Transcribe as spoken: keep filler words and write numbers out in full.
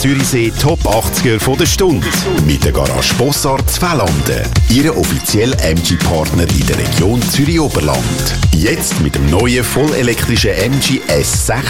Zürichsee Top achtziger von der Stunde. Mit der Garage Bossart Zfällanden. Ihre offizielle M G-Partner in der Region Zürich-Oberland. Jetzt mit dem neuen vollelektrischen M G S